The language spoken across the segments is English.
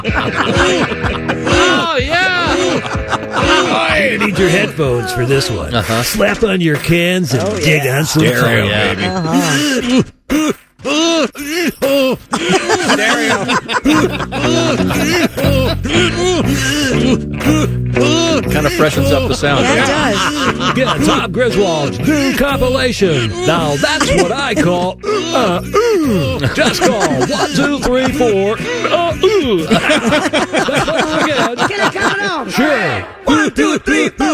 Oh, yeah. You're gonna need your headphones for this one. Slap on your cans and dig on some Stereo, baby. Kind of freshens up the sound. Yeah, it does. Get Tom Griswold's new compilation. Now that's what I call Just call 1, 2, 3, 4. Again. Can I count out? Sure. 1, 2, 3, 4.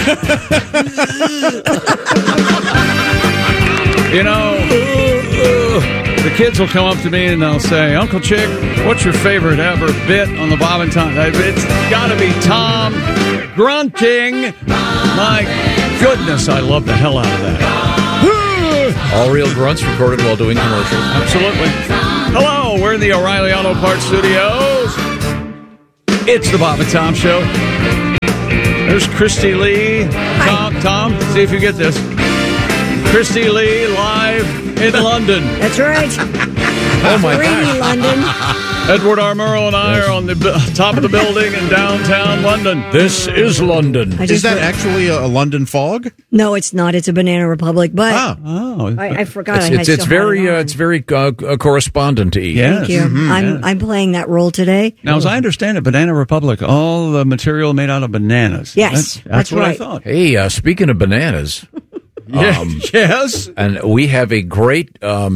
You know, the kids will come up to me and they'll say, Uncle Chick, what's your favorite ever bit on the Bob and Tom? It's got to be Tom grunting. My goodness, I love the hell out of that. All real grunts recorded while doing commercials. Absolutely. Hello, we're in the O'Reilly Auto Parts Studios. It's the Bob and Tom Show. There's Christy Lee. Tom, see if you get this. Christy Lee live in London. That's right. Oh, my Rainy London. Edward R. Murrow and I are on the top of the building in downtown London. This is London. Is that actually a London fog? No, it's not. It's a Banana Republic, but I forgot. It's very correspondent-y. Yes. Thank you. I'm playing that role today. Now, as I understand it, Banana Republic, all the material made out of bananas. Yes, that's what right. I thought. Hey, speaking of bananas, yes, and we have a great.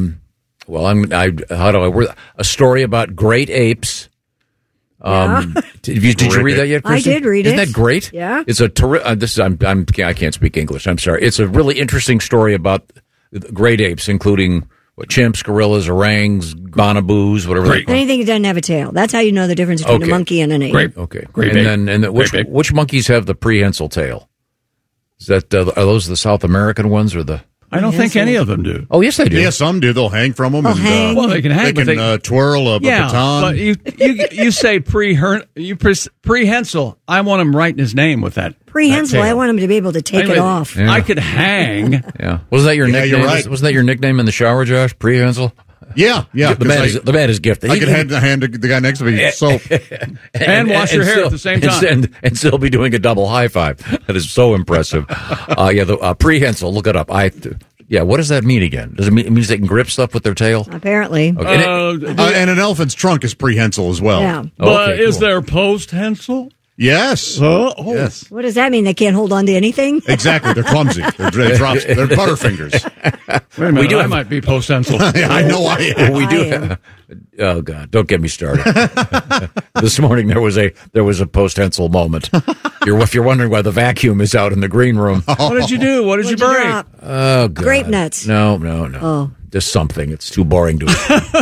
A story about great apes. Did you read that yet, Kristen? I did read Isn't it. that great? Yeah. It's a I can't speak English. I'm sorry. It's a really interesting story about great apes, including chimps, gorillas, orangs, bonobos, whatever. Anything that doesn't have a tail. That's how you know the difference between a monkey and an ape. Great. Okay. Great and ape. then which monkeys have the prehensile tail? Is that are those the South American ones or the? I don't think any of them do. Oh, yes, they do. Yeah, some do. They'll hang from them. Well, they can hang, They can twirl a baton. But you say prehensile. I want him writing his name with that. Prehensile. that tail. I want him to be able to take Anyway, it off. Yeah. I could hang. Yeah. Wasn't that your nickname? you're right. Wasn't that your nickname in the shower, Josh? Prehensile? Yeah. The man is gifted. I could hand the guy next to me soap. And wash your hair at the same time. And still be doing a double high five. That is so impressive. The prehensile, look it up. What does that mean again? Does it mean they can grip stuff with their tail? Apparently. Okay. And an elephant's trunk is prehensile as well. Yeah. But Okay, is cool. there post-hensile? Yes. Yes. What does that mean? They can't hold on to anything? Exactly. They're clumsy. They're butterfingers. Wait a minute, I might be post-hensile. I know I am. We do. I am. Oh God! Don't get me started. This morning there was a post-hensile moment. If you're wondering why the vacuum is out in the green room. What did you do? What did you What'd break? drop? Oh God! Grape nuts. No. Oh. Just something. It's too boring to.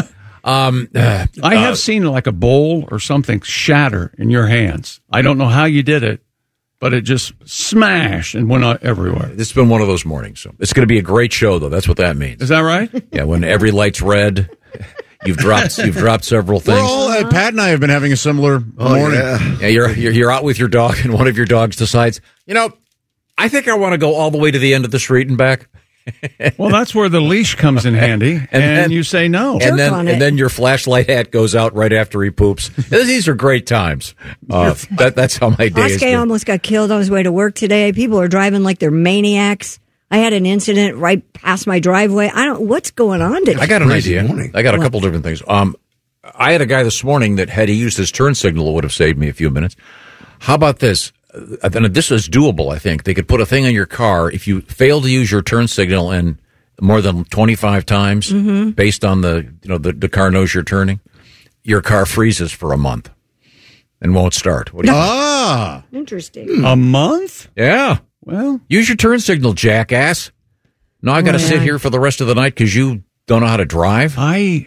I have seen like a bowl or something shatter in your hands. I don't know how you did it, but it just smashed and went out everywhere. It's been one of those mornings. So it's going to be a great show, though. That's what that means. Is that right? Yeah, when every light's red, you've dropped several things. Pat and I have been having a similar morning. Yeah, you're out with your dog, and one of your dogs decides, I think I want to go all the way to the end of the street and back. Well, that's where the leash comes in handy, and then you say no. Jerk on it. And then your flashlight hat goes out right after he poops. These are great times. That's how my day is. Oskay almost got killed on his way to work today. People are driving like they're maniacs. I had an incident right past my driveway. What's going on today? I got an idea. I got a couple different things. I had a guy this morning that had he used his turn signal, it would have saved me a few minutes. How about this? And this is doable, I think. They could put a thing on your car if you fail to use your turn signal in more than 25 times, based on the car knows you're turning. Your car freezes for a month and won't start. What do you think? Interesting. A month? Yeah. Well, Use your turn signal, jackass. No, I got to sit here for the rest of the night because you don't know how to drive. I'm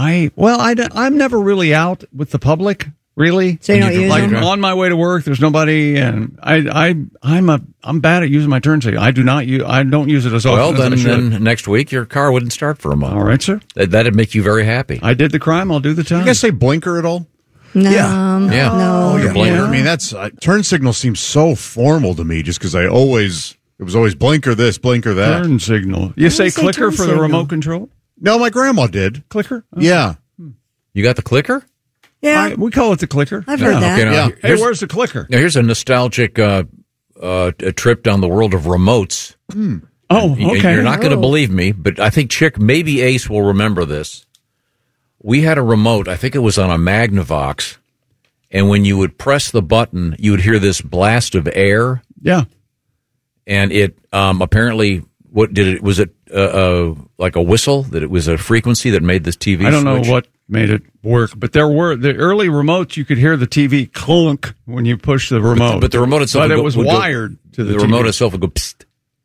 never really out with the public. Really? So you don't use like them? on my way to work, there's nobody, and I'm bad at using my turn signal. I don't use it as often. Well, as I should. then next week your car wouldn't start for a month. All right, sir. That'd make you very happy. I did the crime. I'll do the time. You guys say blinker at all? No. Yeah. No. Your blinker. I mean, that's turn signal seems so formal to me, just because it was always blinker this, blinker that. Turn signal. You say say clicker turn for the signal. remote control? No, my grandma did. Clicker? Yeah. You got the clicker? Yeah. We call it the clicker. I've heard that. Okay, now, Hey, where's the clicker? Now, here's a nostalgic a trip down the world of remotes. Oh, okay. You're not going to believe me, but I think Chick, maybe Ace will remember this. We had a remote, I think it was on a Magnavox, and when you would press the button, you would hear this blast of air, Yeah. and it apparently, was it like a whistle, that it was a frequency that made this TV I don't know switch? what made it work, but there were the early remotes. You could hear the TV clunk when you push the remote, But the remote itself but would it go- was would go- wired to the remote TV. itself would go psst.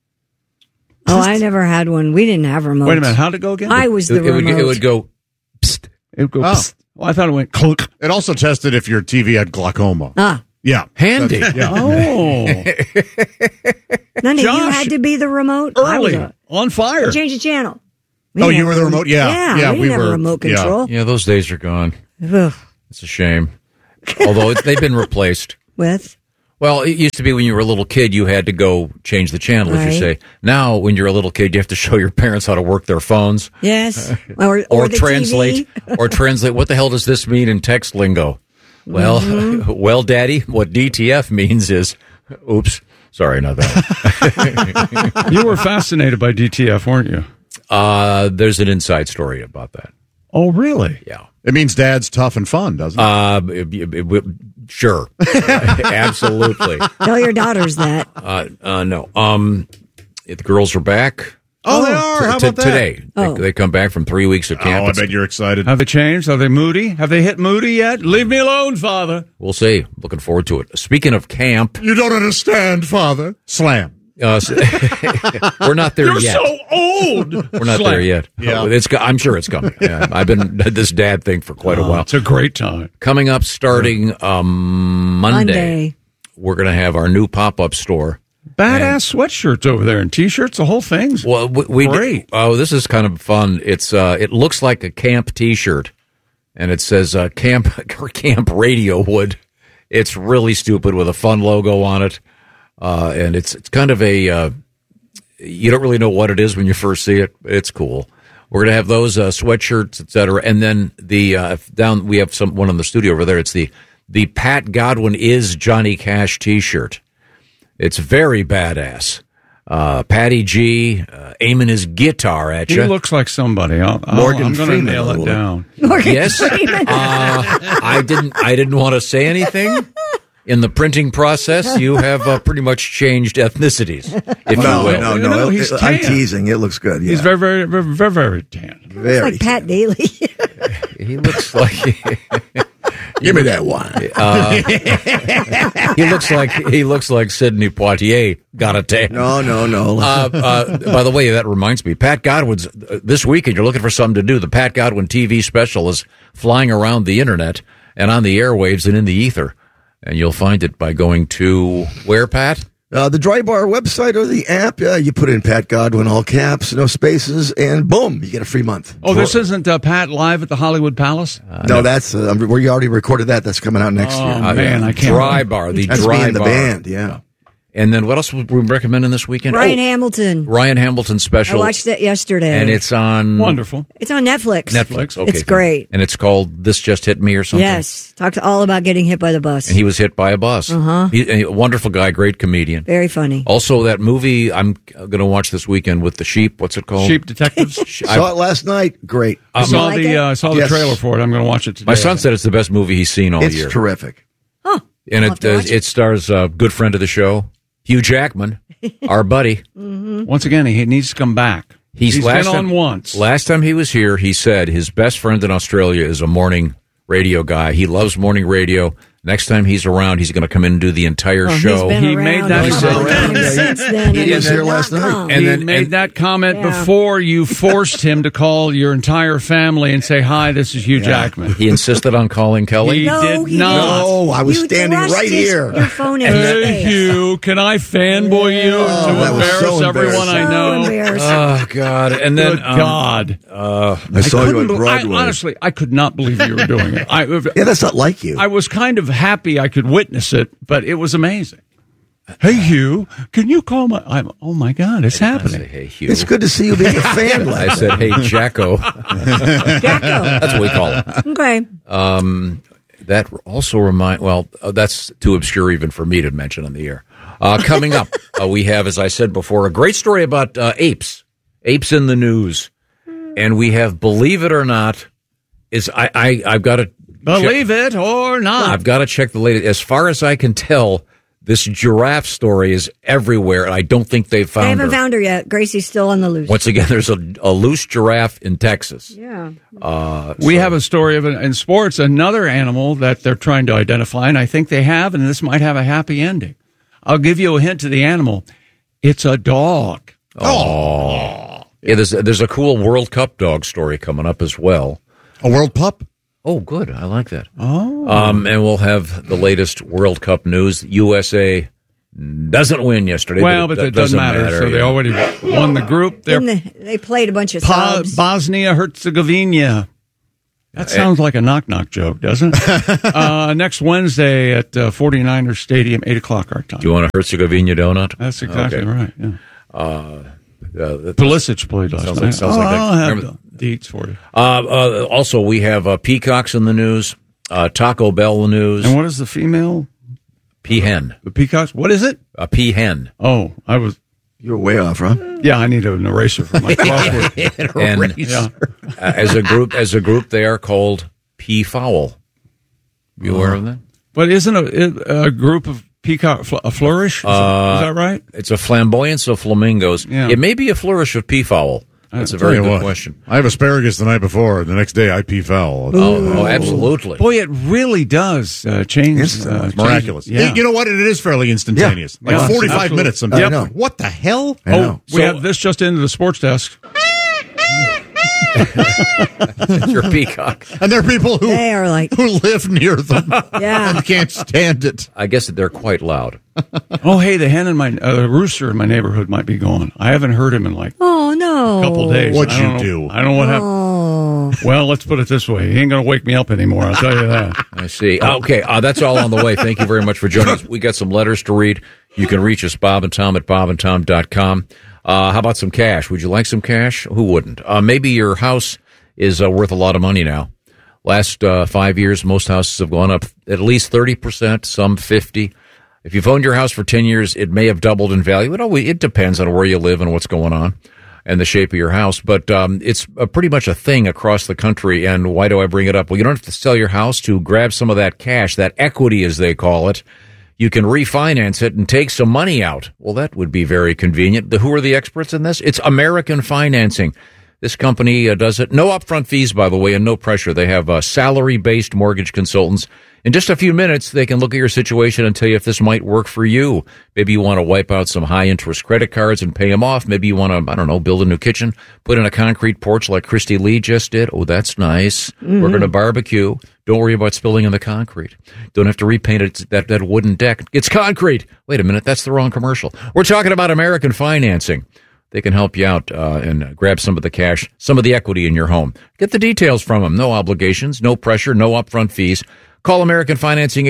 Oh, I never had one. We didn't have remotes. Wait a minute, how'd it go again? I was the remote. It would go psst. It would go. Oh. psst. Well, I thought it went clunk. It also tested if your TV had glaucoma. Ah. Yeah. Handy. Yeah. Oh, None of you Josh, had to be the remote? I was early on fire. change the channel. Oh, you were the remote? Yeah. Yeah, we didn't have were. a remote yeah. control. Yeah, those days are gone. Ugh. It's a shame. Although they've been replaced. With? Well, it used to be when you were a little kid, you had to go change the channel, as you Right. say. Now, when you're a little kid, you have to show your parents how to work their phones. Yes. Or the translate. TV. Or translate. What the hell does this mean in text lingo? Well, Mm-hmm. well, Daddy, what DTF means is, oops, sorry, not that. You were fascinated by DTF, weren't you? There's an inside story about that. Oh, really? Yeah. It means dad's tough and fun, doesn't it? Sure. Absolutely. Tell your daughters that. No. The girls are back. Oh, they are? How about that? Today. Oh. They come back from 3 weeks of camp. Oh, I bet you're excited. Have they changed? Are they moody? Have they hit moody yet? Leave me alone, Father. We'll see. Looking forward to it. Speaking of camp, You don't understand, Father. Slam. we're not there You're yet. so old. We're not there yet. Yeah. I'm sure it's coming. Yeah, I've been this dad thing for quite a while. It's a great time. Coming up starting Monday, we're going to have our new pop-up store. Badass sweatshirts over there and T-shirts, the whole thing's Well, great. This is kind of fun. It's it looks like a camp T-shirt, and it says Camp Radio Wood. It's really stupid with a fun logo on it, and it's kind of a you don't really know what it is when you first see it. It's cool. We're gonna have those sweatshirts, etc., and then the down we have one in the studio over there. It's the Pat Godwin is Johnny Cash T-shirt. It's very badass. Patty G aiming his guitar at He you. looks like somebody. I'm going to nail it down. Yes. I didn't want to say anything. In the printing process, you have pretty much changed ethnicities, if you will. No, he's I'm tan. teasing. It looks good. Yeah. He's very, very, very, very, very tan. very Like Pat Daly. He looks like Give me that one. he looks like Sidney Poitier got a tan. No. By the way, that reminds me, Pat Godwin's this weekend. You're looking for something to do. The Pat Godwin TV special is flying around the internet and on the airwaves and in the ether, and you'll find it by going to where, Pat? The Dry Bar website or the app, you put in Pat Godwin, all caps, no spaces, and boom, you get a free month. Oh, this isn't Pat live at the Hollywood Palace? No, that's we already recorded that. That's coming out next year. Oh, man, I can't. Dry Bar, the That's Dry me and the Bar. band, yeah. And then what else were we recommending this weekend? Ryan Hamilton. Ryan Hamilton I special. watched it yesterday. And it's on Wonderful. It's on Netflix. Netflix. Okay, It's great. And it's called This Just Hit Me or something? Yes. Talked all about getting hit by the bus. And he was hit by a bus. Uh-huh. A wonderful guy, great comedian. Very funny. Also, that movie I'm going to watch this weekend with the sheep. What's it called? Sheep Detectives. Saw it last night. Great. I saw like the it? I saw the Yes. trailer for it. I'm going to watch it today. My son said it's the best movie he's seen all It's year. terrific. And I'll have to watch it stars a good friend of the show, Hugh Jackman, our buddy. Once again, he needs to come back. He's been on once. Last time he was here, he said his best friend in Australia is a morning radio guy. He loves morning radio. Next time he's around, he's going to come in and do the entire show. He's been He around made that a long comment. time since then. He and was he's here not last night. come. And He then- made that comment Yeah. before you forced him to call your entire family and say, "Hi, this is Hugh Jackman." He insisted on calling Kelly. He No, did he not. didn't. No, I was You standing thrust right here. Your phone in his Hey, face. Hugh, can I fanboy you to that was embarrass so everyone I So know? embarrassing. Oh God! And then Good God. I saw you on Broadway. Honestly, I could not believe you were doing it. Yeah, that's not like you. I was kind of happy I could witness it, but it was amazing. Hey, Hugh, can you call my... oh, my God, it's I said, happening. "Hey, Hugh." It's good to see you being a fan. I said, "Hey, Jacko." Jacko. That's what we call him. Okay. that also that's too obscure even for me to mention on the air. Coming up, we have, as I said before, a great story about apes in the news. And we have, believe it or not, I've got to believe it or not. I've got to check the latest. As far as I can tell, this giraffe story is everywhere, and I don't think they've found her. They haven't found her yet. Gracie's still on the loose. Once again, there's a loose giraffe in Texas. Yeah. We have a story of in sports, another animal that they're trying to identify, and I think they have, and this might have a happy ending. I'll give you a hint to the animal. It's a dog. Oh. Yeah, there's a cool World Cup dog story coming up as well. A world pup? Oh, good. I like that. Oh. And we'll have the latest World Cup news. USA doesn't win yesterday. Well, but it doesn't matter. So they already won the group. They played a bunch of subs. Bosnia-Herzegovina. That sounds like a knock-knock joke, doesn't it? Next Wednesday at 49ers Stadium, 8 o'clock our time. Do you want a Herzegovina donut? That's exactly right, yeah. Pulisic Pulisic played last night. Sounds like that. I'll have the deets for you. Also, we have peacocks in the news, Taco Bell in the news. And what is the female? Peahen. The peacocks? What is it? A peahen. Oh, You're way off, Ron. Yeah, I need an eraser for my crossword. And as a group, they are called peafowl. You aware of that? But isn't a group of peacock a flourish? Is that right? It's a flamboyance of flamingos. Yeah. It may be a flourish of peafowl. That's a very good question. I have asparagus the night before. The next day, I pea fowl. Oh, absolutely. Boy, it really does change. It's miraculous. Yeah. You know what? It is fairly instantaneous. Yeah. Like Yeah, 45 absolutely. minutes sometimes. I know. What the hell? I know. We have this just into the sports desk. Your peacock. And there are people who They are like, who live near them yeah. and can't stand it. I guess that they're quite loud. Oh, hey, the hen in my rooster in my neighborhood might be gone. I haven't heard him in like Oh, no. a couple days. What'd I you don't know- do? I don't know what happened. Oh. Well, let's put it this way. He ain't going to wake me up anymore, I'll tell you that. I see. Okay, that's all on the way. Thank you very much for joining us. We got some letters to read. You can reach us, Bob and Tom at bobandtom.com. How about some cash? Would you like some cash? Who wouldn't? Maybe your house is worth a lot of money now. Last 5 years, most houses have gone up at least 30%, some 50%. If you've owned your house for 10 years, it may have doubled in value. It depends on where you live and what's going on and the shape of your house. But it's pretty much a thing across the country. And why do I bring it up? Well, you don't have to sell your house to grab some of that cash, that equity as they call it. You can refinance it and take some money out. Well, that would be very convenient. Who are the experts in this? It's American Financing. This company does it. No upfront fees, by the way, and no pressure. They have salary-based mortgage consultants. In just a few minutes, they can look at your situation and tell you if this might work for you. Maybe you want to wipe out some high-interest credit cards and pay them off. Maybe you want to, build a new kitchen, put in a concrete porch like Christy Lee just did. Oh, that's nice. Mm-hmm. We're going to barbecue. Don't worry about spilling in the concrete. Don't have to repaint it, that wooden deck. It's concrete. Wait a minute, that's the wrong commercial. We're talking about American Financing. They can help you out and grab some of the cash, some of the equity in your home. Get the details from them. No obligations, no pressure, no upfront fees. Call American Financing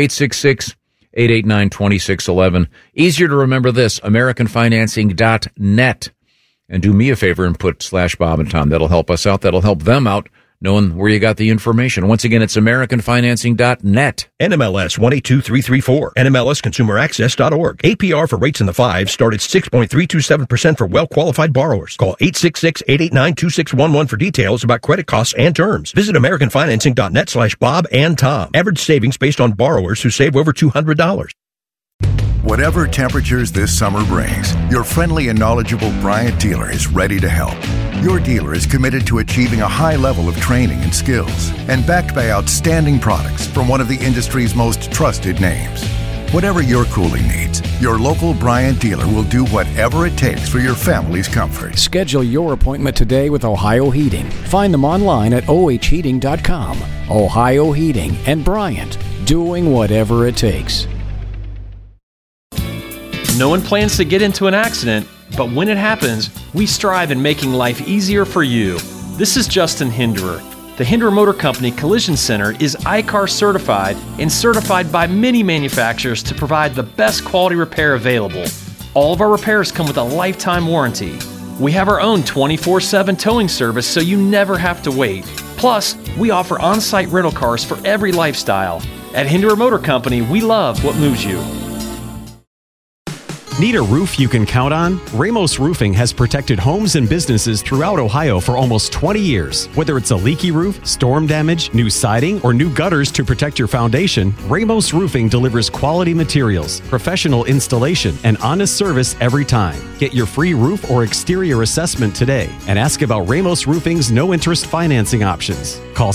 866-889-2611. Easier to remember this, AmericanFinancing.net. And do me a favor and put /Bob and Tom. That'll help us out. That'll help them out, knowing where you got the information. Once again, it's AmericanFinancing.net. NMLS 182334. NMLSConsumerAccess.org. APR for rates in the 5s start at 6.327% for well-qualified borrowers. Call 866-889-2611 for details about credit costs and terms. Visit AmericanFinancing.net /Bob and Tom. Average savings based on borrowers who save over $200. Whatever temperatures this summer brings, your friendly and knowledgeable Bryant dealer is ready to help. Your dealer is committed to achieving a high level of training and skills and backed by outstanding products from one of the industry's most trusted names. Whatever your cooling needs, your local Bryant dealer will do whatever it takes for your family's comfort. Schedule your appointment today with Ohio Heating. Find them online at ohheating.com. Ohio Heating and Bryant, doing whatever it takes. No one plans to get into an accident, but when it happens, we strive in making life easier for you. This is Justin Hinderer. The Hinderer Motor Company Collision Center is ICAR certified and certified by many manufacturers to provide the best quality repair available. All of our repairs come with a lifetime warranty. We have our own 24/7 towing service so you never have to wait. Plus, we offer on-site rental cars for every lifestyle. At Hinderer Motor Company, we love what moves you. Need a roof you can count on? Ramos Roofing has protected homes and businesses throughout Ohio for almost 20 years. Whether it's a leaky roof, storm damage, new siding, or new gutters to protect your foundation, Ramos Roofing delivers quality materials, professional installation, and honest service every time. Get your free roof or exterior assessment today and ask about Ramos Roofing's no-interest financing options. Call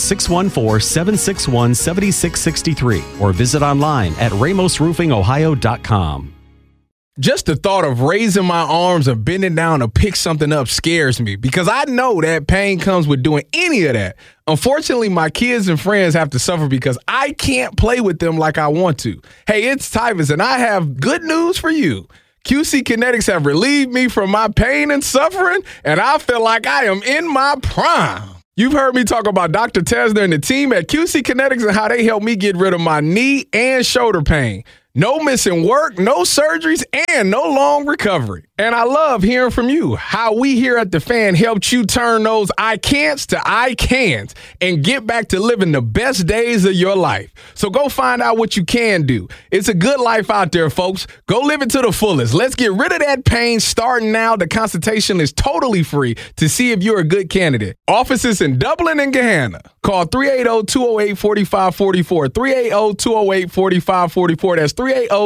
614-761-7663 or visit online at ramosroofingohio.com. Just the thought of raising my arms and bending down to pick something up scares me because I know that pain comes with doing any of that. Unfortunately, my kids and friends have to suffer because I can't play with them like I want to. Hey, it's Tyvus, and I have good news for you. QC Kinetics have relieved me from my pain and suffering, and I feel like I am in my prime. You've heard me talk about Dr. Tesner and the team at QC Kinetics and how they helped me get rid of my knee and shoulder pain. No missing work, no surgeries, and no long recovery. And I love hearing from you, how we here at The Fan helped you turn those I can'ts to I can'ts and get back to living the best days of your life. So go find out what you can do. It's a good life out there, folks. Go live it to the fullest. Let's get rid of that pain starting now. The consultation is totally free to see if you're a good candidate. Offices in Dublin and Gahanna. Call 380-208-4544. 380-208-4544. That's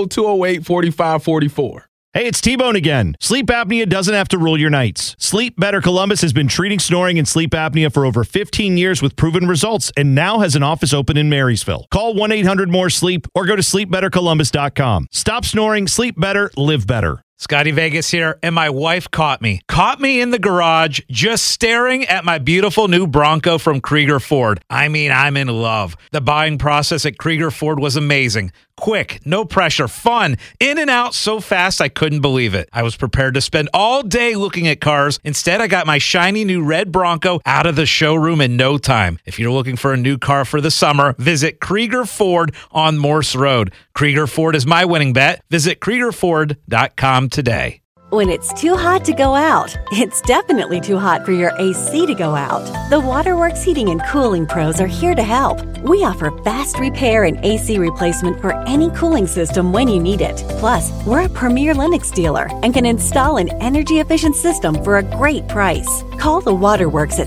380-208-4544. Hey, it's T-Bone again. Sleep apnea doesn't have to rule your nights. Sleep Better Columbus has been treating snoring and sleep apnea for over 15 years with proven results and now has an office open in Marysville. Call 1-800-MORE-SLEEP or go to sleepbettercolumbus.com. Stop snoring, sleep better, live better. Scotty Vegas here, and my wife caught me in the garage just staring at my beautiful new Bronco from Krieger Ford. I mean, I'm in love. The buying process at Krieger Ford was amazing. Quick, no pressure, fun, in and out so fast I couldn't believe it. I was prepared to spend all day looking at cars. Instead, I got my shiny new red Bronco out of the showroom in no time. If you're looking for a new car for the summer, visit Krieger Ford on Morse Road. Krieger Ford is my winning bet. Visit KriegerFord.com today. When it's too hot to go out, it's definitely too hot for your AC to go out. The Waterworks Heating and Cooling Pros are here to help. We offer fast repair and AC replacement for any cooling system when you need it. Plus, we're a premier Lennox dealer and can install an energy-efficient system for a great price. Call the Waterworks at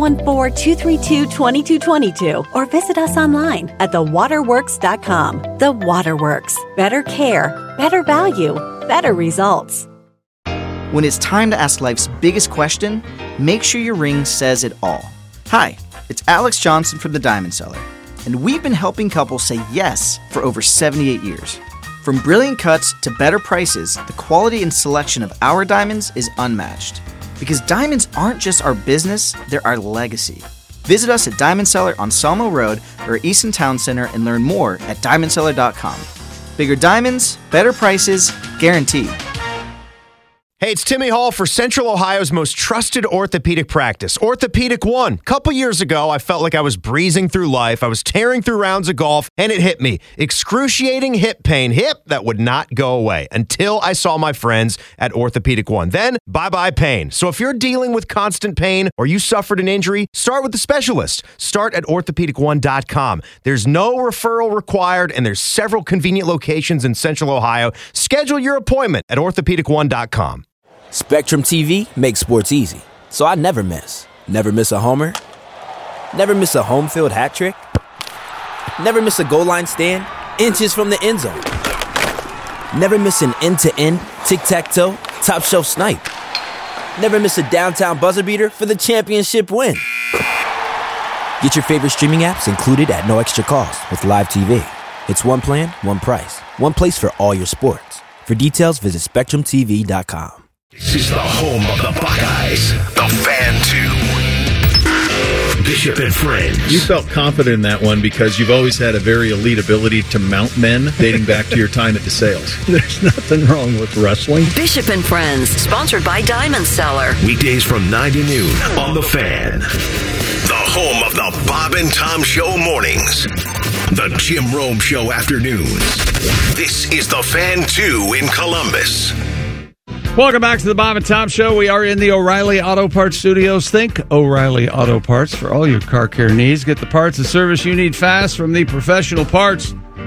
614-232-2222 or visit us online at thewaterworks.com. The Waterworks. Better care, better value, better results. When it's time to ask life's biggest question, make sure your ring says it all. Hi, it's Alex Johnson from the Diamond Cellar, and we've been helping couples say yes for over 78 years. From brilliant cuts to better prices, the quality and selection of our diamonds is unmatched. Because diamonds aren't just our business, they're our legacy. Visit us at Diamond Cellar on Sawmill Road or Easton Town Center and learn more at diamondcellar.com. Bigger diamonds, better prices, guaranteed. Hey, it's Timmy Hall for Central Ohio's most trusted orthopedic practice, Orthopedic One. A couple years ago, I felt like I was breezing through life. I was tearing through rounds of golf, and it hit me. Excruciating hip pain. Hip that would not go away until I saw my friends at Orthopedic One. Then, bye-bye pain. So if you're dealing with constant pain or you suffered an injury, start with the specialist. Start at orthopedic1.com. There's no referral required, and there's several convenient locations in Central Ohio. Schedule your appointment at orthopedic1.com. Spectrum TV makes sports easy, so I never miss. Never miss a homer. Never miss a home field hat trick. Never miss a goal line stand, inches from the end zone. Never miss an end-to-end, tic-tac-toe, top shelf snipe. Never miss a downtown buzzer beater for the championship win. Get your favorite streaming apps included at no extra cost with Live TV. It's one plan, one price, one place for all your sports. For details, visit SpectrumTV.com. This is the home of the Buckeyes, the Fan 2. Bishop and Friends. You felt confident in that one because you've always had a very elite ability to mount men dating back to your time at the sales. There's nothing wrong with wrestling. Bishop and Friends, sponsored by Diamond Cellar. Weekdays from 9 to noon on the Fan. The home of the Bob and Tom Show mornings. The Jim Rome Show afternoons. This is the Fan 2 in Columbus. Welcome back to the Bob and Tom Show. We are in the O'Reilly Auto Parts Studios. Think O'Reilly Auto Parts for all your car care needs. Get the parts and service you need fast from the professional parts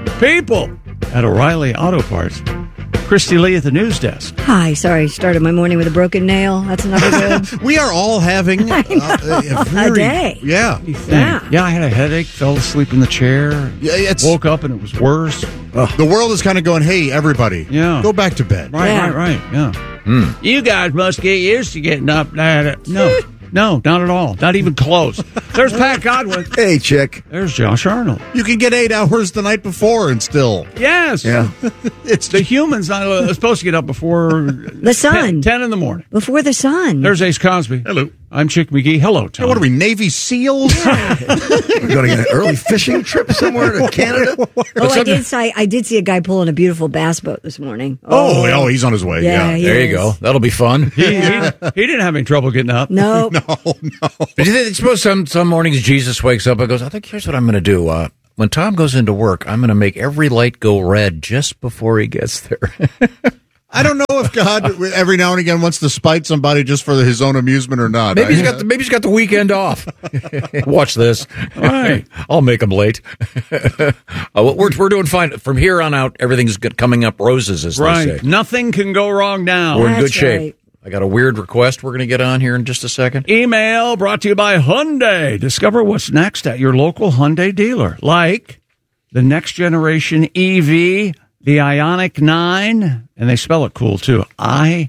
people at O'Reilly Auto Parts. Christy Lee at the news desk. Hi, sorry, started my morning with a broken nail. That's another good. We are all having a day. Yeah. Yeah, I had a headache, fell asleep in the chair. Yeah, woke up and it was worse. The world is kind of going, hey, everybody, go back to bed. Right, yeah. You guys must get used to getting up. No, not at all. Not even close. There's Pat Godwin. Hey, chick. There's Josh Arnold. You can get 8 hours the night before and still. Yes. Yeah. It's the humans not supposed to get up before the sun. 10 in the morning. Before the sun. There's Ace Cosby. Hello. I'm Chick McGee. Hello, Tom. Hey, what are we, Navy SEALs? We're going to get an early fishing trip somewhere to Canada? I did see a guy pulling a beautiful bass boat this morning. Oh, he's on his way. Yeah. There you go. That'll be fun. He didn't have any trouble getting up. No. No. But do you think, suppose some mornings Jesus wakes up and goes, I think here's what I'm going to do. When Tom goes into work, I'm going to make every light go red just before he gets there. I don't know if God every now and again wants to spite somebody just for his own amusement or not. Maybe he's got the weekend off. Watch this. Right. I'll make him late. We're doing fine from here on out. Everything's coming up roses, as they say. Nothing can go wrong now. We're in good shape. I got a weird request we're going to get on here in just a second. Email brought to you by Hyundai. Discover what's next at your local Hyundai dealer, like the next generation EV, the Ioniq 9, and they spell it cool too. IONIQ.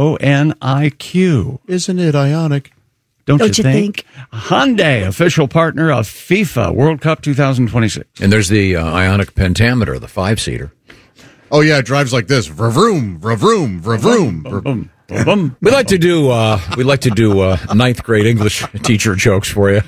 Isn't it Ioniq? Don't you think? Hyundai, official partner of FIFA World Cup 2026. And there's the Ioniq Pentameter, the 5-seater. Oh yeah, it drives like this: vroom, vroom, vroom, vroom. We like to do ninth grade English teacher jokes for you.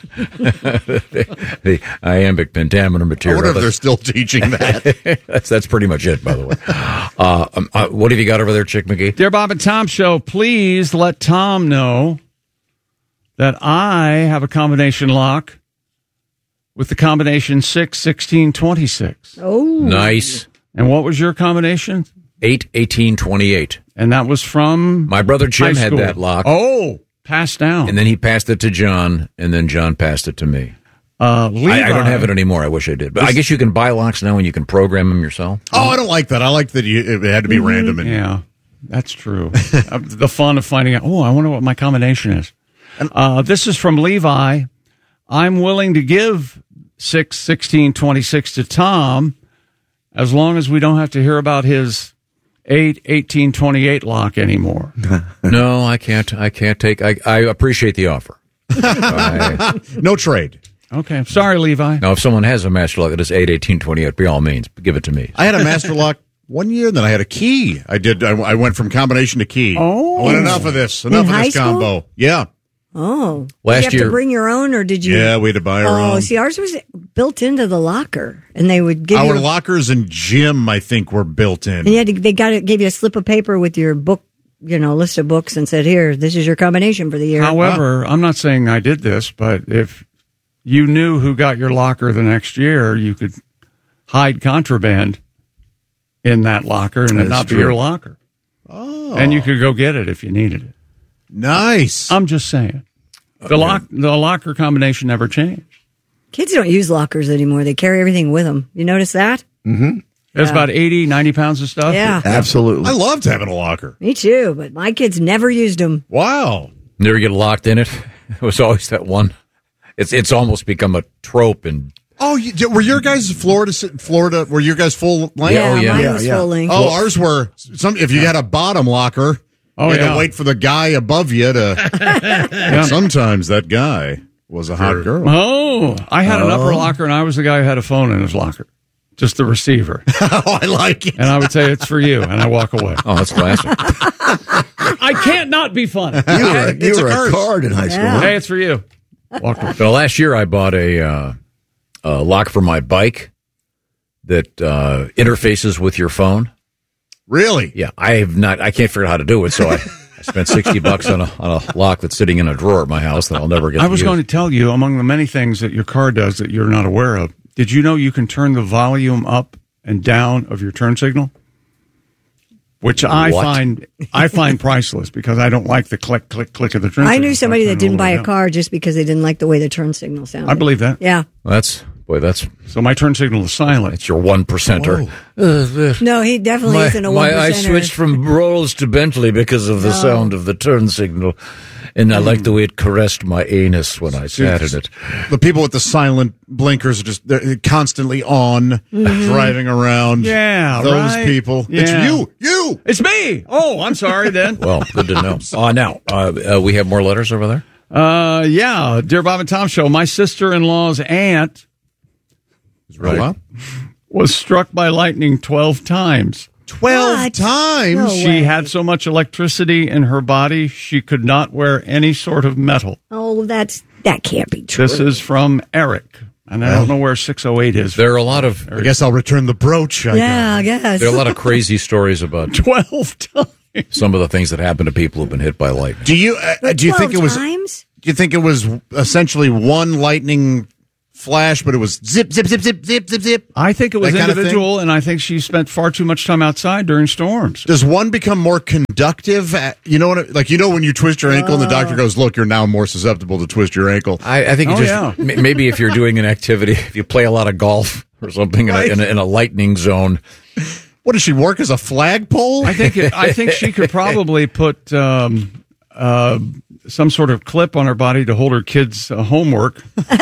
the iambic pentameter material. I wonder if they're still teaching that. That's pretty much it, by the way. What have you got over there, Chick McGee? Dear Bob and Tom Show, please let Tom know that I have a combination lock with the combination 6, 16, 26. Oh, nice. And what was your combination? 8, 18, 28. And that was from my brother Jim had that lock. Oh, passed down. And then he passed it to John, and then John passed it to me. I don't have it anymore. I wish I did. But I guess you can buy locks now and you can program them yourself. Oh, I don't like that. I like that it had to be random. Yeah, that's true. The fun of finding out, I wonder what my combination is. This is from Levi. I'm willing to give 6, 16, 26 to Tom as long as we don't have to hear about his 8, 18, 28 lock anymore. No, I can't take. I appreciate the offer. No trade. Okay. Sorry, Levi. Now, if someone has a master lock that is 8, 18, 28, by all means, give it to me. I had a master lock one year, then I had a key. I went from combination to key. Oh. I went, enough of this combo. Yeah. Oh. Last did you have year, to bring your own, or did you? Yeah, we had to buy our own. Oh, see, ours was built into the locker, and they would give our lockers and gym, I think, were built in. And they gave you a slip of paper with your book, list of books, and said, "Here, this is your combination for the year." However, I'm not saying I did this, but if you knew who got your locker the next year, you could hide contraband in that locker, and it not be your locker. Oh, and you could go get it if you needed it. Nice. I'm just saying. The locker combination never changed. Kids don't use lockers anymore. They carry everything with them. You notice that? Mm-hmm. There's about 80, 90 pounds of stuff. Yeah. Absolutely. I loved having a locker. Me too, but my kids never used them. Wow. Never get locked in it. It was always that one. It's almost become a trope. And were your guys Florida? Were your guys full length? Yeah, mine was full length. Oh, ours were if you had a bottom locker. You had to wait for the guy above you to. Sometimes that guy was a hot girl. Oh, I had an upper locker, and I was the guy who had a phone in his locker. Just the receiver. Oh, I like it. And I would say, it's for you, and I walk away. Oh, that's classic. I can't not be funny. You were a card in high school. Yeah. Hey, it's for you. Walk away. So last year I bought a lock for my bike that interfaces with your phone. Really? Yeah, I can't figure out how to do it, so I spent $60 on a lock that's sitting in a drawer at my house that I'll never get. I was going to tell you, among the many things that your car does that you're not aware of, did you know you can turn the volume up and down of your turn signal? Which I find priceless because I don't like the click, click, click of the turn signal. I knew somebody that didn't buy a car just because they didn't like the way the turn signal sounded. I believe that. Yeah. Well, Boy, that's so. My turn signal is silent. It's your 1%er. No, he definitely isn't a 1%er. I switched from Rolls to Bentley because of the sound of the turn signal, and I like the way it caressed my anus when I sat in it. The people with the silent blinkers are they're constantly on, driving around. Yeah, those people. Yeah. It's you. It's me. Oh, I'm sorry then. Well, good to know. Now, we have more letters over there? Yeah, Dear Bob and Tom Show, my sister-in-law's aunt was struck by lightning 12 times. 12 times? No She way. had so much electricity in her body, she could not wear any sort of metal. Oh, that can't be true. This is from Eric, and I don't know where 608 is. There are a lot of... I guess I'll return the brooch. I guess. There are a lot of crazy stories about 12 times. Some of the things that happen to people who've been hit by lightning. Do you think it was? Times? Do you think it was essentially one lightning flash, but it was zip, zip, zip, zip, zip, zip, zip? I think it was That kind of individual, and I think she spent far too much time outside during storms. Does one become more conductive? When you twist your ankle and the doctor goes, "Look, you're now more susceptible to twist your ankle." I think maybe if you're doing an activity, if you play a lot of golf or something in a lightning zone. What does she work as a flagpole? I think she could probably put some sort of clip on her body to hold her kids' homework.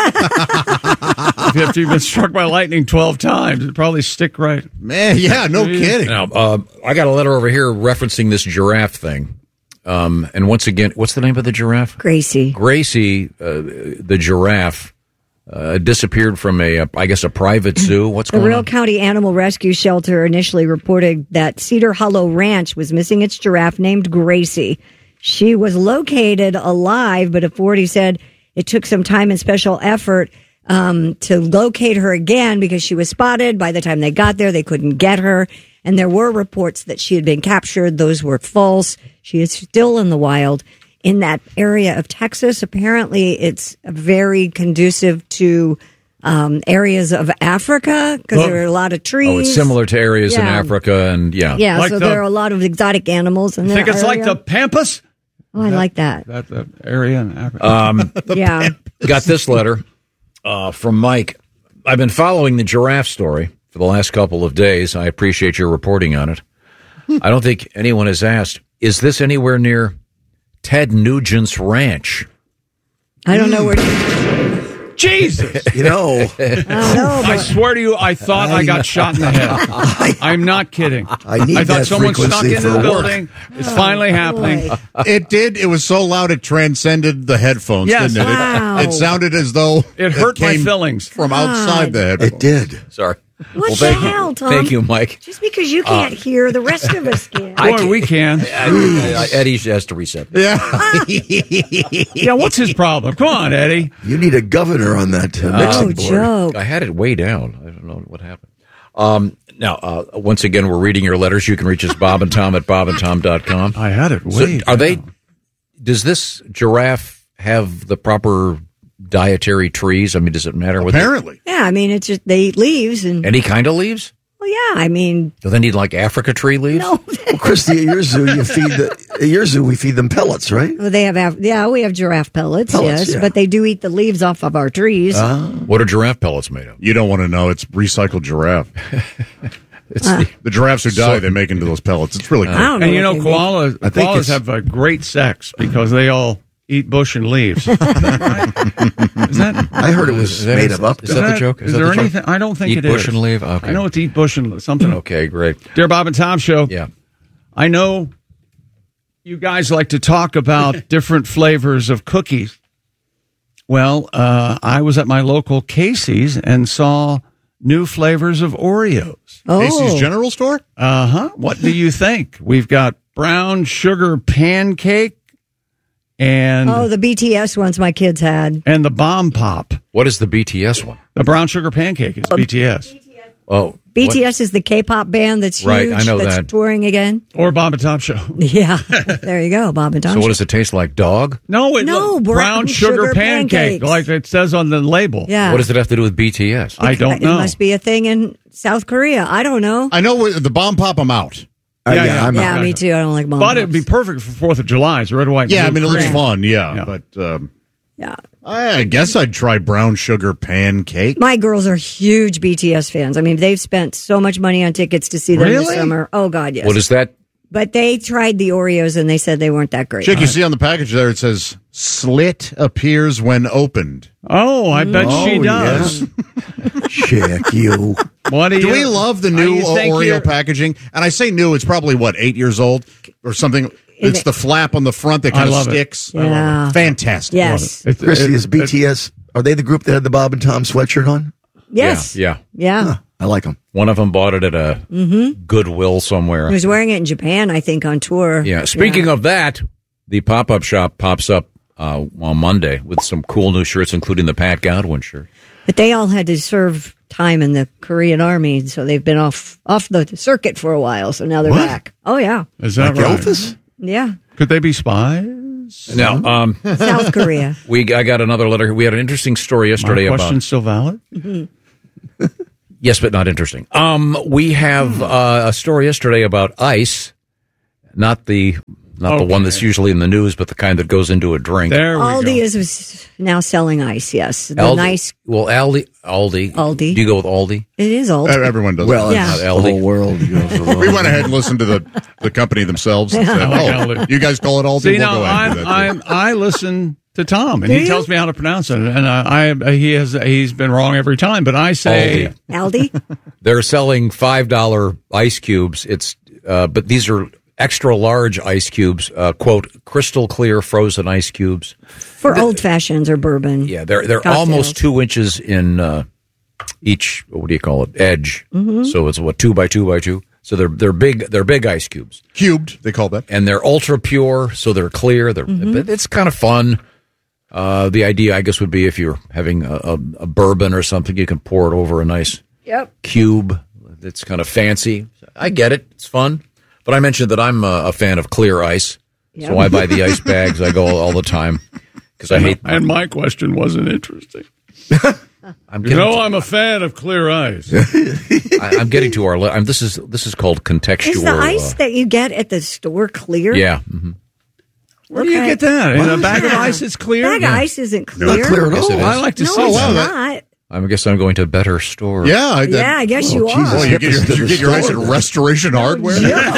If you've been struck by lightning 12 times, it'd probably stick right. Man, yeah, no kidding. Now, I got a letter over here referencing this giraffe thing. And once again, what's the name of the giraffe? Gracie. Gracie, the giraffe, disappeared from a private zoo. What's going on? The Real County Animal Rescue Shelter initially reported that Cedar Hollow Ranch was missing its giraffe named Gracie. She was located alive, but authorities said it took some time and special effort to locate her again because she was spotted. By the time they got there, they couldn't get her. And there were reports that she had been captured. Those were false. She is still in the wild. In that area of Texas, apparently it's very conducive to areas of Africa because there are a lot of trees. Oh, it's similar to areas in Africa, and yeah. Like so there are a lot of exotic animals in there. Think it's like the Pampas? Oh, I like that. That's the area in Africa. Yeah. Got this letter from Mike. I've been following the giraffe story for the last couple of days. I appreciate your reporting on it. I don't think anyone has asked, is this anywhere near Ted Nugent's ranch? I don't know where Jesus! I swear to you, I thought I got shot in the head. I'm not kidding. I thought someone snuck into the building. It's finally happening. It did. It was so loud it transcended the headphones, didn't it? Wow. It sounded as though it hurt my came fillings from outside the headphones. It did. Sorry. What the hell, Tom? Thank you, Mike. Just because you can't hear, the rest of us can. Boy, we can. Eddie has to reset. Yeah. Yeah, what's his problem? Come on, Eddie. You need a governor on that mixing board. Joke. I had it way down. I don't know what happened. Now, once again, we're reading your letters. You can reach us, Bob and Tom at bobandtom.com. I had it way down. Does this giraffe have the proper dietary trees? I mean, does it matter? Apparently. Yeah, I mean, it's just they eat leaves and. Any kind of leaves? Well, yeah, I mean. Do they need like Africa tree leaves? No. Well, Christy, at your zoo, we feed them pellets, right? Well, they have we have giraffe pellets, yes, yeah. but they do eat the leaves off of our trees. What are giraffe pellets made of? You don't want to know. It's recycled giraffe. The giraffes who die, they make into those pellets. It's really cool. I don't know. And koalas have a great sex because they all eat bush and leaves. Is that? I heard it was made up. Is that the joke? Is there anything? I don't think Eat it is. bush and leave? Okay. I know it's eat bush and something. Okay, great. Dear Bob and Tom Show. Yeah. I know you guys like to talk about different flavors of cookies. Well, I was at my local Casey's and saw new flavors of Oreos. Oh. Casey's General Store? Uh-huh. What do you think? We've got brown sugar pancake and the BTS ones my kids had. And the Bomb Pop. What is the BTS one? The brown sugar pancake is BTS. Oh. BTS is the K-pop band that's huge, Right, I know that's that. touring again. Or Bob and Tom Show. Yeah, there you go, Bob and Tom So what Show. does it taste like? Dog? No, brown sugar pancake, pancakes. like it says on the label. Yeah. What does it have to do with BTS? I don't know. It must be a thing in South Korea. I don't know. I know the Bomb Pop, I'm out. I'm Yeah, out. me too. I don't like bomb But it'd be perfect for 4th of July. It's red, white, Yeah, I blue, mean, it looks green. fun, yeah. But Yeah. I guess I'd try brown sugar pancake. My girls are huge BTS fans. I mean, they've spent so much money on tickets to see them this summer. Oh, God, yes. What is that? But they tried the Oreos, and they said they weren't that great. Chick, you see on the package there, it says, slit appears when opened. Oh, I bet she does. Chick, you. Do we love the new Oreo packaging? And I say new, it's probably, 8 years old or something? It's the flap on the front that kind of sticks. Yeah. Fantastic. Yes. Christy, is BTS, are they the group that had the Bob and Tom sweatshirt on? Yes. Yeah. Yeah. I like them. One of them bought it at a Goodwill somewhere. He was wearing it in Japan, I think, on tour. Yeah. Speaking of that, the pop-up shop pops up on Monday with some cool new shirts, including the Pat Godwin shirt. But they all had to serve time in the Korean Army, so they've been off the circuit for a while, so now they're back. Oh, yeah. Is that like right? Elvis? Yeah. Could they be spies? Now, South Korea. I got another letter. We had an interesting story yesterday My about... question's still valid? Mm-hmm. Yes, but not interesting. We have a story yesterday about ice, not the one that's usually in the news, but the kind that goes into a drink. Aldi is now selling ice, yes. The Aldi, nice... Well, Aldi. Do you go with Aldi? It is Aldi. Everyone does. Well, yeah. the whole world. We went ahead and listened to the company themselves and said, you guys call it Aldi? See, we'll go ahead and do that. I listen to Tom, and Do he you? tells me how to pronounce it, and he's been wrong every time. But I say Aldi? They're selling $5 ice cubes. But these are extra large ice cubes, quote, crystal clear frozen ice cubes. For old fashions or bourbon. Yeah, they're cocktails. almost 2 inches in each, what do you call it, edge. Mm-hmm. So it's 2 by 2 by 2. So they're big ice cubes. Cubed, they call that. And they're ultra pure, so they're clear. But it's kind of fun. The idea, I guess, would be if you're having a bourbon or something, you can pour it over a nice cube. It's kind of fancy. I get it. It's fun. But I mentioned that I'm a fan of clear ice, so I buy the ice bags. I go all the time because I hate. And my question wasn't interesting. I'm a fan of clear ice. I'm getting to our. This is called contextual. Is the ice that you get at the store clear? Yeah. Mm-hmm. Where do you get that? In a bag of ice, it's clear. Bag of ice isn't clear. Not clear at Yes, all. it is. I like to see It's that. not. I guess I'm going to a better store. Yeah, I guess you are. Well, you get your ice at Restoration Hardware.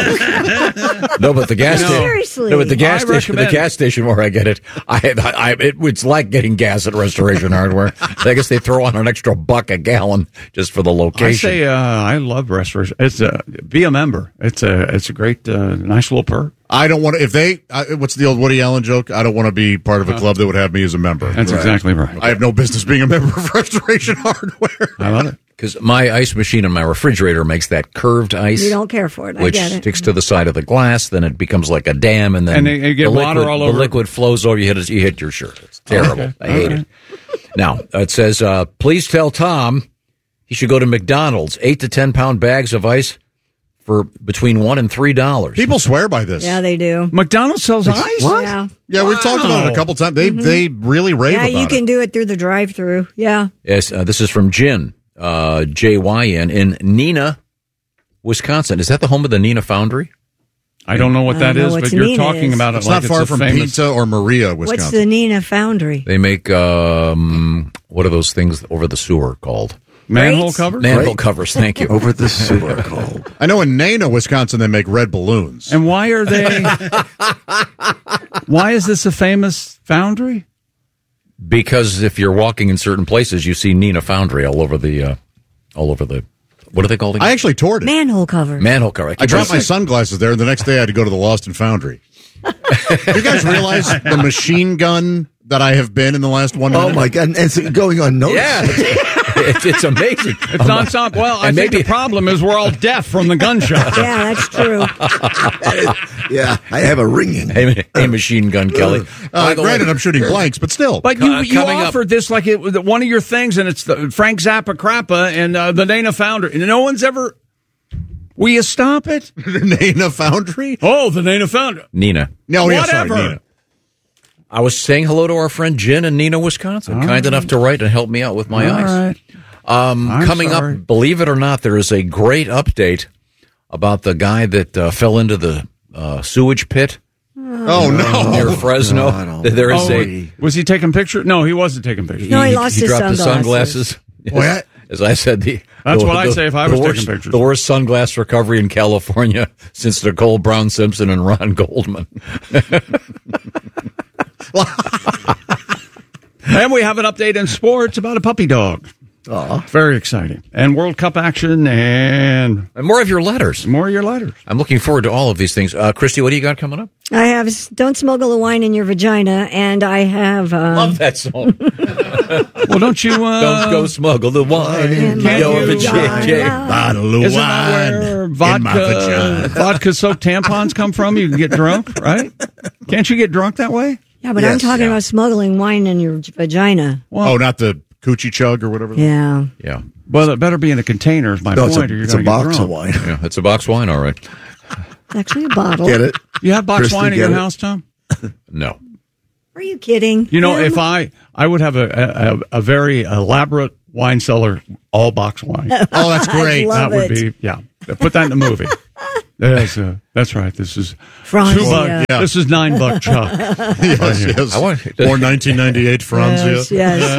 No, but the gas station. Seriously. No, but the gas station. The gas station where I get it, it's like getting gas at Restoration Hardware. I guess they throw on an extra $1 a gallon just for the location. I say I love Restoration. It's be a member. It's a great, nice little perk. I don't want to. If they, what's the old Woody Allen joke? I don't want to be part of a club that would have me as a member. That's exactly right. I have no business being a member of Restoration Hardware. I love it. Because my ice machine in my refrigerator makes that curved ice. You don't care for it. I Which get it. sticks to the side of the glass, then it becomes like a dam, and then you get the water liquid, all over. The liquid flows over. You hit your shirt. It's terrible. Okay. I hate it. Now it says, please tell Tom he should go to McDonald's. 8 to 10 pound bags of ice for between $1 and $3. People swear by this. Yeah, they do. McDonald's sells ice. What? Yeah. Yeah, we've talked about it a couple times. They really rave Yeah, about you can do it through the drive-through. Yeah. Yes, this is from Jin, JYN, in Neenah, Wisconsin. Is that the home of the Neenah Foundry? I don't know what that is, but you're talking about it It's like not far from famous... Pizza or Maria, Wisconsin. What's the Neenah Foundry? They make, what are those things over the sewer called? Manhole covers? Manhole covers, thank you. Over the sewer called. I know in Neenah, Wisconsin, they make red balloons. And why are they... Why is this a famous foundry? Because if you're walking in certain places, you see Neenah Foundry all over the, what are they called again? I actually toured it. Manhole cover. Manhole cover. I dropped my sunglasses there, and the next day I had to go to the Lost and Foundry. Do you guys realize the machine gun that I have been in the last 1 minute? Oh, my God. And it's going unnoticed. Yeah. It's amazing. It's nonstop. Well, I think the problem is we're all deaf from the gunshot. Yeah, that's true. Yeah, I have a ringing. Hey, Machine Gun Kelly. Granted, I'm shooting blanks, but still. But you offered this like it was one of your things, and it's the Frank Zappa Crappa and the Neenah Foundry. And no one's ever... Will you stop it? The Neenah Foundry? Oh, the Neenah Foundry. Neenah. No, yeah, sorry, Whatever. Neenah. I was saying hello to our friend Jen in Neenah, Wisconsin. Kind enough to write and help me out with my ice. Right. Coming up, believe it or not, there is a great update about the guy that fell into the sewage pit Oh, no. Near Fresno. There is Was he taking pictures? No, he wasn't taking pictures. No, he lost his dropped sunglasses. his sunglasses. As I said, that's what I'd say if I was taking pictures. The worst sunglass recovery in California since Nicole Brown Simpson and Ron Goldman. And we have an update in sports about a puppy dog. Very exciting. And World Cup action and more of your letters. More of your letters. I'm looking forward to all of these things. Christy, what do you got coming up? I have Don't Smuggle the Wine in Your Vagina, and I have... Love that song. Well, don't you... Don't go smuggle the wine in your vagina. Bottle of wine where vodka-soaked tampons come from? You can get drunk, right? Can't you get drunk that way? Yeah, but I'm talking about smuggling wine in your vagina. Well, not the coochie chug or whatever. Yeah. Yeah. Well, it better be in a container is my point. It's a box of wine. Yeah, it's a box wine, all right. It's actually a bottle. Get it? You have box Christy, wine in your get it? house, Tom? No. Are you kidding? You know, if I would have a very elaborate wine cellar, all box wine. Oh, that's great. Love That would it. be, put that in the movie. That's right. This is Franzia. $2. Yeah. This is $9 Chuck. Yes. Or 1998 Franzia.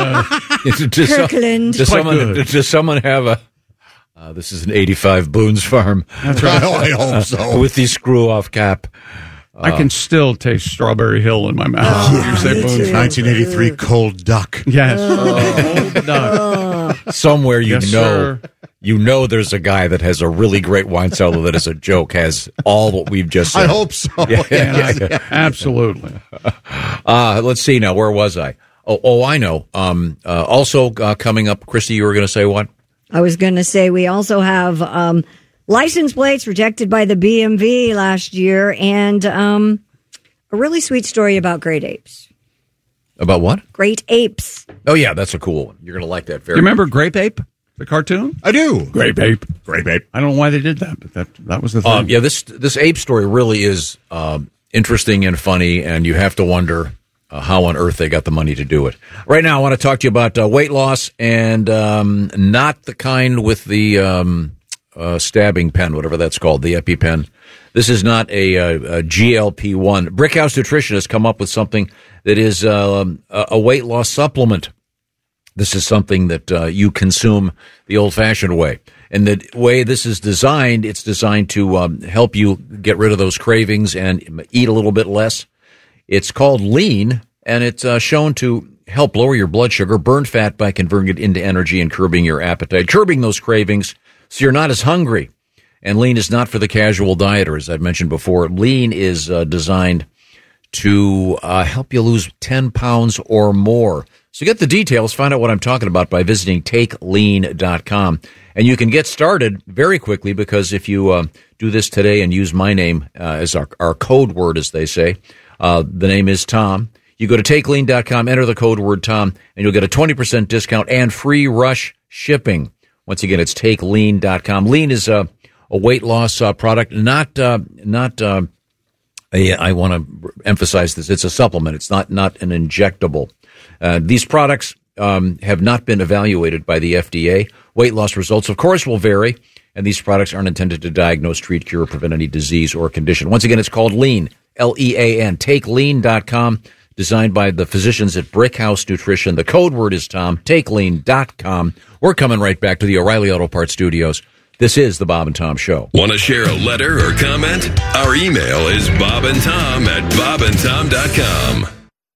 Yes. Kirkland. Does someone have a... this is an 85 Boone's Farm. That's right. I hope so. With the screw-off cap. I can still taste Strawberry Hill in my mouth. You say Boone's Farm. 1983 Cold Duck. Yes. Cold Duck. Somewhere Sir. you know there's a guy that has a really great wine cellar that, as a joke, has all what we've just said. I hope so. Yeah. Absolutely. Let's see now. Where was I? Oh, I know. Also coming up, Christy, you were going to say what? I was going to say we also have license plates rejected by the BMV last year, and a really sweet story about great apes. About what? Great apes. Oh, yeah, that's a cool one. You're going to like that. Do you remember Grape Ape, the cartoon? I do. Grape Ape. Grape Ape. I don't know why they did that, but that was the thing. Yeah, this ape story really is interesting and funny, and you have to wonder how on earth they got the money to do it. Right now, I want to talk to you about weight loss, and not the kind with the stabbing pen, whatever that's called, the EpiPen. This is not a GLP-1. Brickhouse Nutrition has come up with something that is a weight loss supplement. This is something that you consume the old-fashioned way. And the way this is designed, it's designed to help you get rid of those cravings and eat a little bit less. It's called Lean, and it's shown to help lower your blood sugar, burn fat by converting it into energy and curbing your appetite, curbing those cravings so you're not as hungry. And Lean is not for the casual dieter, as I've mentioned before. Lean is designed to help you lose 10 pounds or more. So get the details, find out what I'm talking about by visiting TakeLean.com. And you can get started very quickly because if you do this today and use my name as our code word, as they say, the name is Tom. You go to TakeLean.com, enter the code word Tom, and you'll get a 20% discount and free rush shipping. Once again, it's TakeLean.com. Lean is a weight loss product, I want to emphasize this. It's a supplement. It's not an injectable. These products have not been evaluated by the FDA. Weight loss results, of course, will vary, and these products aren't intended to diagnose, treat, cure, or prevent any disease or condition. Once again, it's called Lean, L-E-A-N, TakeLean.com, designed by the physicians at Brickhouse Nutrition. The code word is Tom, TakeLean.com. We're coming right back to the O'Reilly Auto Parts Studios. This is the Bob and Tom Show. Want to share a letter or comment? Our email is bobandtom@bobandtom.com.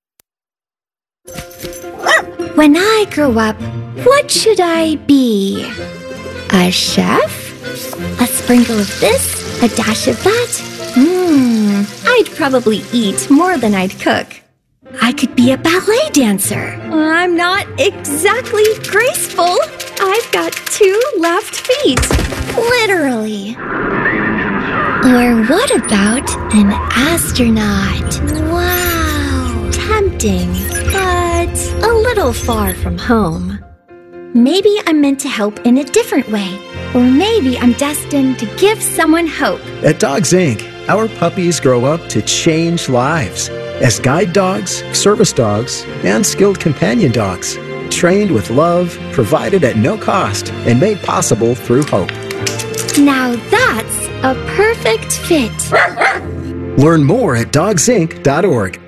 When I grow up, what should I be? A chef? A sprinkle of this? A dash of that? I'd probably eat more than I'd cook. I could be a ballet dancer. I'm not exactly graceful. I've got 2 left feet. Literally. Or what about an astronaut? Wow. Tempting, but a little far from home. Maybe I'm meant to help in a different way. Or maybe I'm destined to give someone hope. At Dogs Inc., our puppies grow up to change lives as guide dogs, service dogs, and skilled companion dogs, trained with love, provided at no cost, and made possible through hope. Now that's a perfect fit. Learn more at dogsinc.org.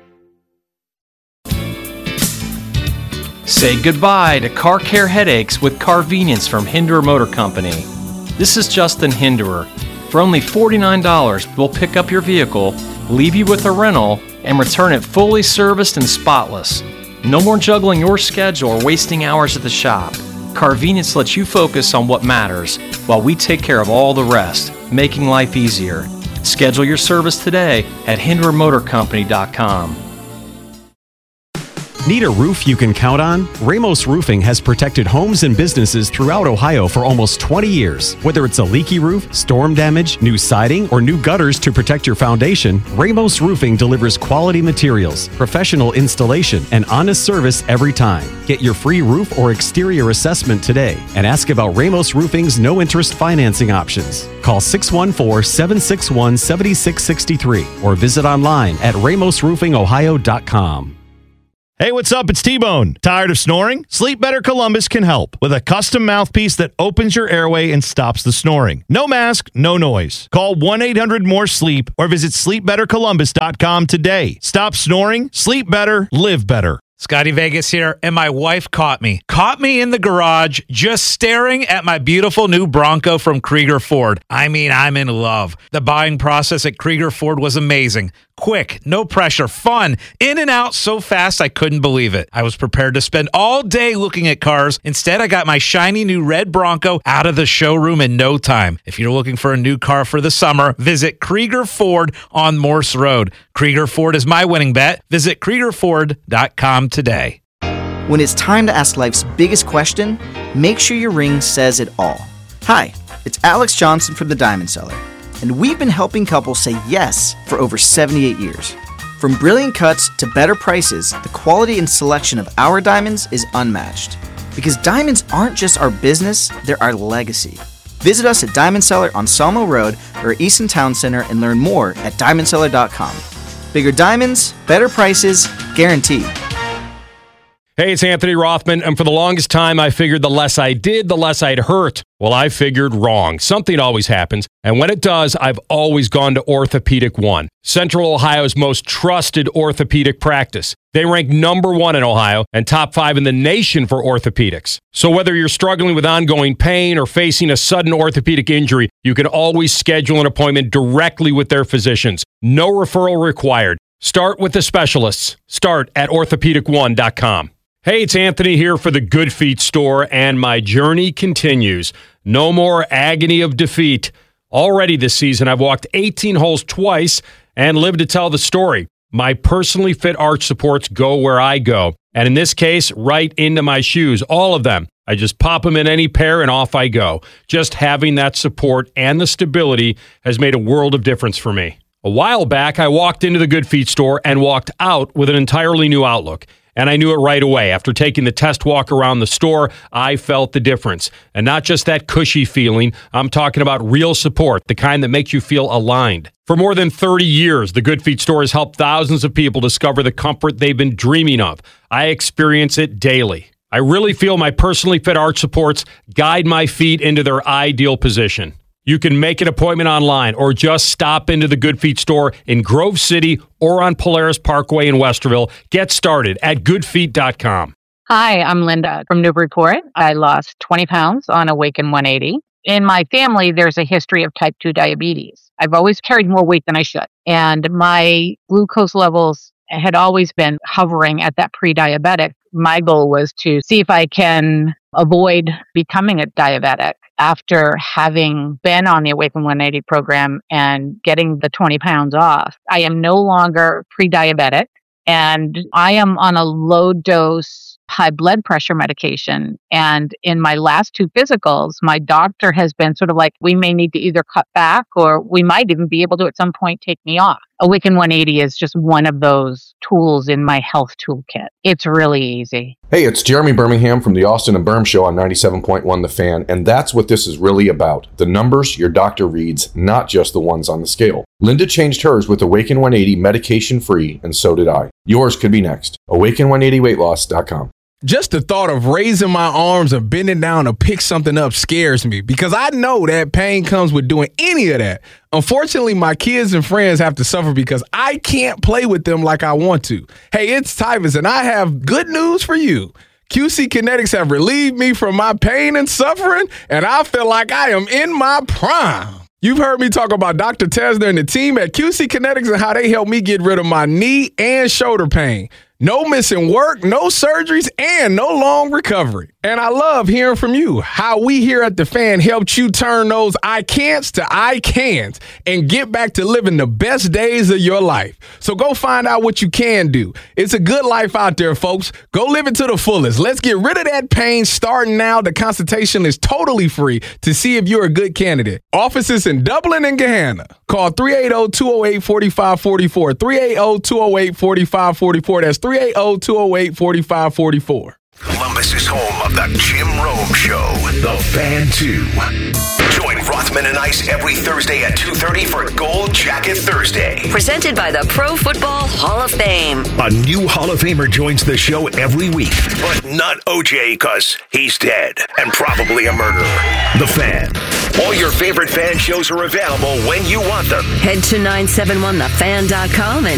Say goodbye to car care headaches with Carvenience from Hinderer Motor Company. This is Justin Hinderer. For only $49, we'll pick up your vehicle, leave you with a rental, and return it fully serviced and spotless. No more juggling your schedule or wasting hours at the shop. Carvenience lets you focus on what matters while we take care of all the rest, making life easier. Schedule your service today at HindererMotorCompany.com. Need a roof you can count on? Ramos Roofing has protected homes and businesses throughout Ohio for almost 20 years. Whether it's a leaky roof, storm damage, new siding, or new gutters to protect your foundation, Ramos Roofing delivers quality materials, professional installation, and honest service every time. Get your free roof or exterior assessment today and ask about Ramos Roofing's no-interest financing options. Call 614-761-7663 or visit online at ramosroofingohio.com. Hey, what's up? It's T-Bone. Tired of snoring? Sleep Better Columbus can help with a custom mouthpiece that opens your airway and stops the snoring. No mask, no noise. Call 1-800-MORE-SLEEP or visit sleepbettercolumbus.com today. Stop snoring, sleep better, live better. Scotty Vegas here, and my wife caught me in the garage just staring at my beautiful new Bronco from Krieger Ford. I mean, I'm in love. The buying process at Krieger Ford was amazing. Quick, no pressure, fun, in and out so fast I couldn't believe it. I was prepared to spend all day looking at cars. Instead, I got my shiny new red Bronco out of the showroom in no time. If you're looking for a new car for the summer, visit Krieger Ford on Morse Road. Krieger Ford is my winning bet. Visit KriegerFord.com today. When it's time to ask life's biggest question, make sure your ring says it all. Hi, it's Alex Johnson from the Diamond Cellar, and we've been helping couples say yes for over 78 years. From brilliant cuts to better prices, the quality and selection of our diamonds is unmatched. Because diamonds aren't just our business, they're our legacy. Visit us at Diamond Cellar on Sawmill Road or Easton Town Center and learn more at diamondcellar.com. Bigger diamonds, better prices, guaranteed. Hey, it's Anthony Rothman, and for the longest time, I figured the less I did, the less I'd hurt. Well, I figured wrong. Something always happens, and when it does, I've always gone to Orthopedic One, Central Ohio's most trusted orthopedic practice. They rank #1 in Ohio and top 5 in the nation for orthopedics. So whether you're struggling with ongoing pain or facing a sudden orthopedic injury, you can always schedule an appointment directly with their physicians. No referral required. Start with the specialists. Start at orthopedic1.com. Hey, it's Anthony here for the Good Feet store, and my journey continues. No more agony of defeat. Already this season, I've walked 18 holes twice and lived to tell the story. My personally fit arch supports go where I go, and in this case, right into my shoes, all of them. I just pop them in any pair and off I go. Just having that support and the stability has made a world of difference for me. A while back, I walked into the Good Feet store and walked out with an entirely new outlook. And I knew it right away. After taking the test walk around the store, I felt the difference. And not just that cushy feeling, I'm talking about real support, the kind that makes you feel aligned. For more than 30 years, the Good Feet store has helped thousands of people discover the comfort they've been dreaming of. I experience it daily. I really feel my personally fit arch supports guide my feet into their ideal position. You can make an appointment online or just stop into the Good Feet store in Grove City or on Polaris Parkway in Westerville. Get started at goodfeet.com. Hi, I'm Linda from Newburyport. I lost 20 pounds on Awaken 180. In my family, there's a history of type 2 diabetes. I've always carried more weight than I should. And my glucose levels had always been hovering at that pre-diabetic. My goal was to see if I can avoid becoming a diabetic. After having been on the Awaken 180 program and getting the 20 pounds off, I am no longer pre-diabetic, and I am on a low dose high blood pressure medication. And in my last 2 physicals, my doctor has been sort of like, we may need to either cut back or we might even be able to at some point take me off. Awaken 180 is just one of those tools in my health toolkit. It's really easy. Hey, it's Jeremy Birmingham from the Austin and Berm Show on 97.1 The Fan, and that's what this is really about. The numbers your doctor reads, not just the ones on the scale. Linda changed hers with Awaken 180 medication-free, and so did I. Yours could be next. Awaken180weightloss.com. Just the thought of raising my arms or bending down to pick something up scares me because I know that pain comes with doing any of that. Unfortunately, my kids and friends have to suffer because I can't play with them like I want to. Hey, it's Tyvus, and I have good news for you. QC Kinetics have relieved me from my pain and suffering, and I feel like I am in my prime. You've heard me talk about Dr. Tesner and the team at QC Kinetics and how they helped me get rid of my knee and shoulder pain. No missing work, no surgeries, and no long recovery. And I love hearing from you, how we here at The Fan helped you turn those I can'ts to I can'ts and get back to living the best days of your life. So go find out what you can do. It's a good life out there, folks. Go live it to the fullest. Let's get rid of that pain starting now. The consultation is totally free to see if you're a good candidate. Offices in Dublin and Gahanna. Call 380-208-4544. 380-208-4544. That's 380-208-4544. Columbus is home of the Jim Rome Show, The Fan 2. Join Rothman and Ice every Thursday at 2:30 for Gold Jacket Thursday. Presented by the Pro Football Hall of Fame. A new Hall of Famer joins the show every week, but not OJ because he's dead and probably a murderer. The Fan. All your favorite fan shows are available when you want them. Head to 971thefan.com and